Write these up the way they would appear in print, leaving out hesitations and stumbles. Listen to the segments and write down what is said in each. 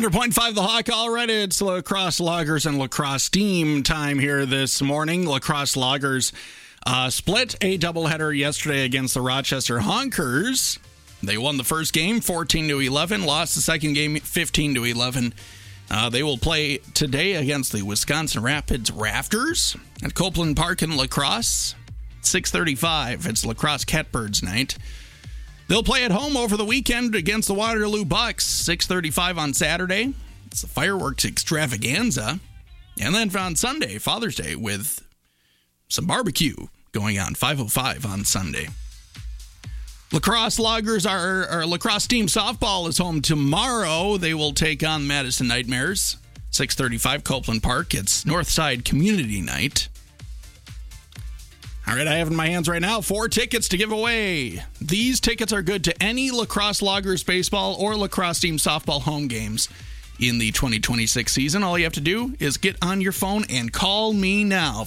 100.5 The Hawk. All right, it's Lacrosse Loggers and Lacrosse Team time here this morning. Lacrosse Loggers split a doubleheader yesterday against the Rochester Honkers. They won the first game 14-11, lost the second game 15-11. They will play today against the Wisconsin Rapids Rafters at Copeland Park in La Crosse. 6:35. It's Lacrosse Catbirds night. They'll play at home over the weekend against the Waterloo Bucks, 6:35 on Saturday. It's the fireworks extravaganza. And then on Sunday, Father's Day, with some barbecue going on, 5:05 on Sunday. Lacrosse Loggers, our lacrosse team softball is home tomorrow. They will take on Madison Nightmares, 6:35 Copeland Park. It's Northside Community Night. All right, I have in my hands right now 4 tickets to give away. These tickets are good to any Lacrosse Loggers baseball or lacrosse team softball home games in the 2026 season. All you have to do is get on your phone and call me now.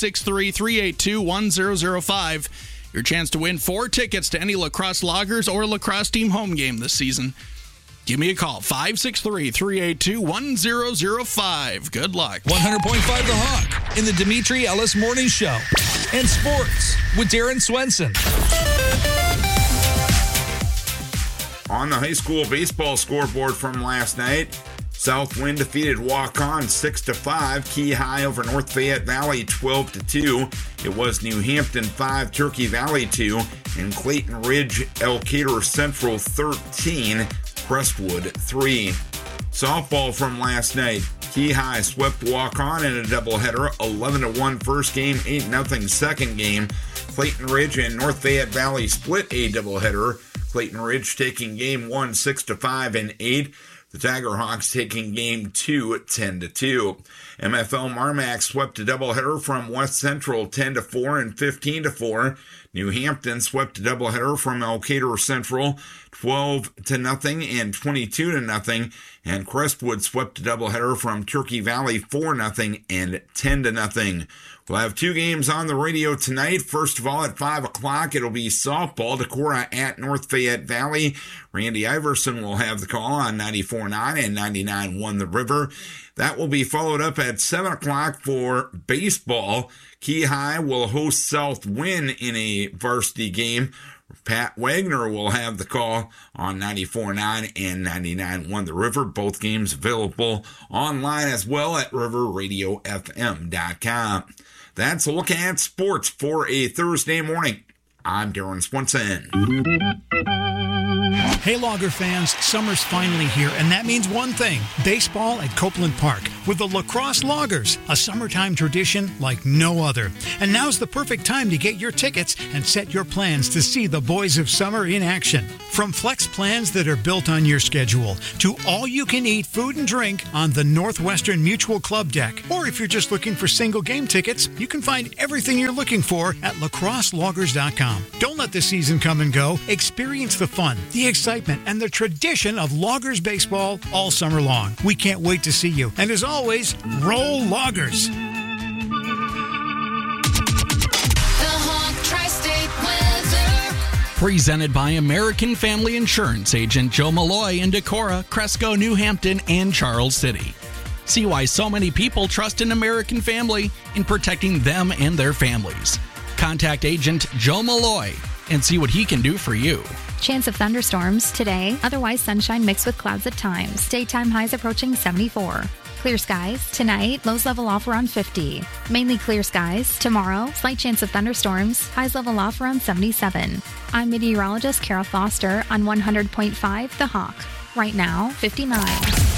563-382-1005. Your chance to win 4 tickets to any Lacrosse Loggers or lacrosse team home game this season. Give me a call, 563-382-1005. Good luck. 100.5 The Hawk in the Dimitri Ellis Morning Show. And sports with Darren Swenson. On the high school baseball scoreboard from last night, Southwind defeated Waukon 6-5. Key High over North Fayette Valley 12-2. It was New Hampton 5, Turkey Valley 2, and Clayton Ridge Elkader Central 13. Crestwood 3. Softball from last night. Key High swept Waukon in a doubleheader, 11-1 first game, 8-0 second game. Clayton Ridge and North Fayette Valley split a doubleheader. Clayton Ridge taking game 1 6-5 and 8. The Tiger Hawks taking game 2 10-2. MFL Marmac swept a doubleheader from West Central 10-4 and 15-4. New Hampton swept a doubleheader from Elkader Central 12-0 and 22-0. And Crestwood swept a doubleheader from Turkey Valley 4-0 and 10-0. We'll have 2 games on the radio tonight. First of all, at 5 o'clock, it'll be softball. Decorah at North Fayette Valley. Randy Iverson will have the call on 94.9 and 99.1 The River. That will be followed up at 7 o'clock for baseball. Key High will host Southwind in a varsity game. Pat Wagner will have the call on 94.9 and 99.1 The River. Both games available online as well at riverradiofm.com. That's a look at sports for a Thursday morning. I'm Darren Swenson. Hey, Logger fans, summer's finally here, and that means one thing: baseball at Copeland Park with the Lacrosse Loggers, a summertime tradition like no other. And now's the perfect time to get your tickets and set your plans to see the boys of summer in action. From flex plans that are built on your schedule to all-you-can-eat food and drink on the Northwestern Mutual Club deck. Or if you're just looking for single game tickets, you can find everything you're looking for at lacrosseloggers.com. Don't let the season come and go. Experience the fun, the excitement, and the tradition of Loggers baseball all summer long. We can't wait to see you. And as always, roll Loggers. Presented by American Family Insurance Agent Joe Malloy in Decorah, Cresco, New Hampton, and Charles City. See why so many people trust an American Family in protecting them and their families. Contact Agent Joe Malloy and see what he can do for you. Chance of thunderstorms today, otherwise sunshine mixed with clouds at times. Daytime highs approaching 74. Clear skies tonight, lows level off around 50. Mainly clear skies tomorrow, slight chance of thunderstorms, highs level off around 77. I'm meteorologist Kara Foster on 100.5 The Hawk. Right now, 59.